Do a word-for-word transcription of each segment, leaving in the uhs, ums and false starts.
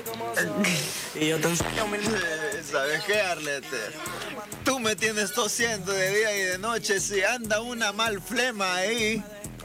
Y yo tan... ¿Sabes qué, Arlete? Tú me tienes tosiendo de día y de noche. Si anda una mal flema ahí.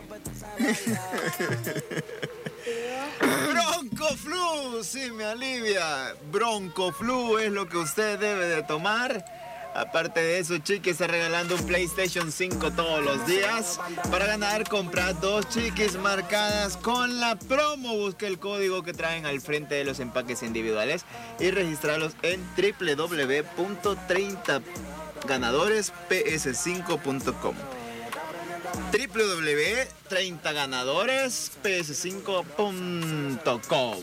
Broncoflu, sí me alivia. Broncoflu es lo que usted debe de tomar. Aparte de eso, Chiqui está regalando un PlayStation cinco todos los días. Para ganar, compra dos Chiquis marcadas con la promo. Busque el código que traen al frente de los empaques individuales y registrarlos en doble u doble u doble u punto treinta ganadores p s cinco punto com. doble u doble u doble u punto treinta ganadores p s cinco punto com.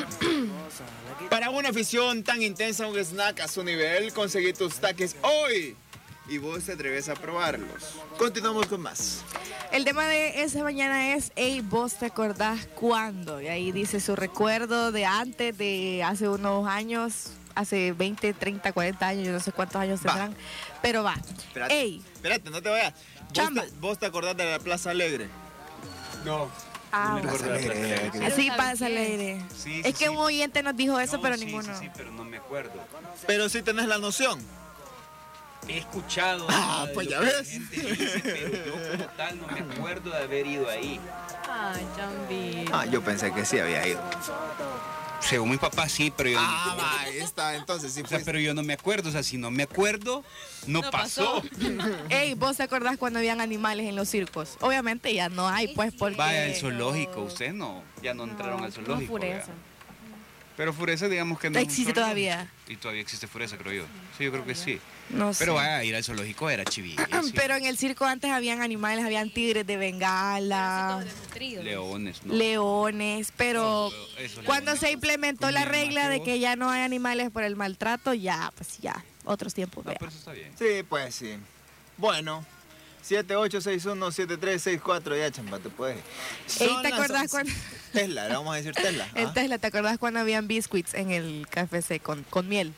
Para una afición tan intensa, un snack a su nivel, conseguí tus taques hoy y vos te atreves a probarlos. Continuamos con más. El tema de esa mañana es, hey, ¿vos te acordás cuándo? Y ahí dice su recuerdo de antes, de hace unos años, hace veinte, treinta, cuarenta años, yo no sé cuántos años tendrán, pero va. Espérate, hey. espérate, no te vayas. ¿Vos te, ¿Vos te acordás de la Plaza Alegre? No. Ah, no Plaza Alegre. Sí, Plaza Alegre. Sí, sí, es que sí. un oyente nos dijo eso, No, pero sí, ninguno. Sí, sí, pero no me acuerdo. Pero sí tenés la noción. He escuchado. Ah, de pues lo ya que la ves. gente dice, pero yo como tal no me acuerdo de haber ido ahí. Ay, Jambi. Ah, yo pensé que sí había ido. Según mi papá sí, pero yo, Ah, va, ahí está, entonces sí o sea, fue. pero yo no me acuerdo. O sea, si no me acuerdo, no, No pasó. pasó. Ey, ¿vos te acordás cuando habían animales en los circos? Obviamente ya no hay, pues, porque... Vaya, el zoológico, ustedes no, ya no, entraron al zoológico. No, Fureza. ¿verdad? Pero Fureza, digamos que no. Existe es un todavía. zoológico. Y todavía existe Fureza, creo yo. Sí, yo creo que sí. No sé. Pero vaya, ir al zoológico era chivillo. Sí. Pero en el circo antes habían animales, habían tigres de Bengala, Leones, ¿no? leones, pero No, eso, cuando leones, se implementó la comían más regla que de vos. que ya no hay animales por el maltrato, ya, pues ya, otros tiempos. No, vea. pero eso está bien. Sí, pues sí. Bueno, siete ocho seis uno siete tres seis cuatro, ya, chamba, te puedes. Ey, Son ¿te las acordás once. cuando... Tesla, le vamos a decir Tesla. En ¿ah? Tesla, ¿te acordás cuando habían biscuits en el K F C con, con miel?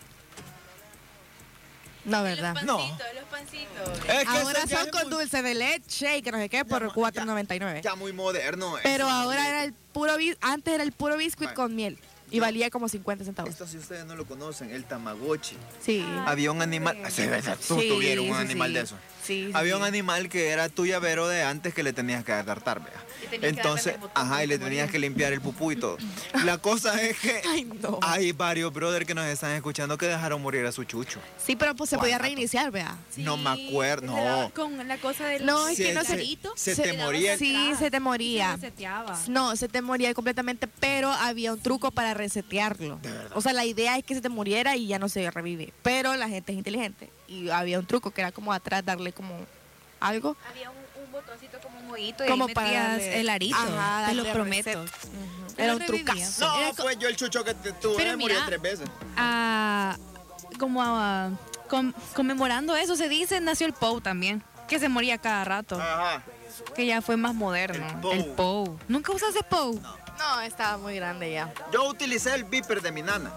No, ¿verdad? No. Los pancitos. Es que Ahora eso ya son es con muy- dulce de leche y que no sé qué por ma- cuatro noventa y nueve. Ya muy moderno. Pero eso. ahora era el puro bis- antes era el puro biscuit Vale. con miel y valía como cincuenta centavos. Esto si ustedes no lo conocen, el Tamagotchi. Sí. Había un animal, sí, ¿verdad? Tú Sí, tuvieron un sí, animal sí. de eso. Sí, sí, Había sí. un animal que era tu llavero de antes que le tenías que adaptar, vea. tenías que Entonces, darle el botón ajá, y le para tenías morir. que limpiar el pupú y todo. La cosa es que Ay, no. hay varios brothers que nos están escuchando que dejaron morir a su chucho. Sí, pero pues se podía ¿Cuánto? reiniciar, vea. No me acuerdo, no. Con la cosa del... No, es Se- que no se- se... se se- te moría el- Sí, se te moría. Se reseteaba. No, se te moría completamente, pero había un truco para resetearlo. De verdad. O sea, la idea es que se te muriera y ya no se revive. Pero la gente es inteligente. Y había un truco que era como atrás darle como algo. Había un, un botoncito como un jueguito y Como ahí para metías darle- el arito. Ajá, te lo darle prometo. reset. Ujú. Yo Era lo un revivía. trucazo. No, Era co- pues yo el chucho que te tuve Pero murió mira, tres veces. Ah, como ah, com- conmemorando eso, se dice, nació el P O U también, que se moría cada rato, Ajá. que ya fue más moderno. El P O U. El P O U. ¿Nunca usaste P O U? No, estaba muy grande ya. Yo utilicé el viper de mi nana.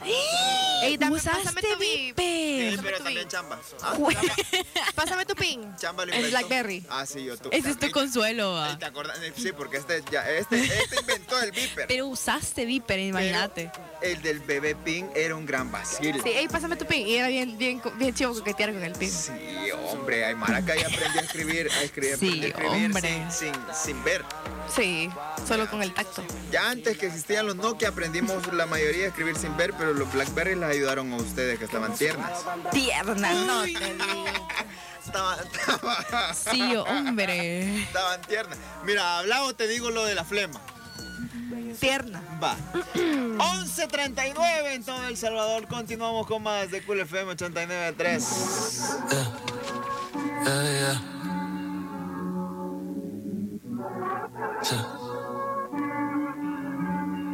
Ey, dame, ¿Usaste pásame tu vi- Sí, Viper? pero tu también vi- chamba. Ah, Pásame tu pin. Chamba lo El inventó. Blackberry. Ah, sí, yo tu. Ese es tu consuelo. Ey, ah. ¿Te acuerdas? Sí, porque este ya este este inventó el viper. Pero usaste Viper, imagínate. El del bebé pin era un gran vacil. Sí, ey, pásame tu pin. Y era bien, bien, bien chivo coquetear con el pin. Sí, hombre, Aymara que ahí aprendió a escribir, a escribir, Sí, aprendió a escribir hombre. sin, sin, sin ver. Sí, solo con el tacto. Ya antes que existían los Nokia aprendimos la mayoría a escribir sin ver, pero los Blackberry les ayudaron a ustedes que estaban tiernas. Tierna, no te digo. Estaban, estaban, Sí, hombre. estaban tiernas. Mira, hablado te digo lo de la flema. Tierna. Va. once treinta y nueve en todo El Salvador. Continuamos con más de Cool F M ochenta y nueve punto tres.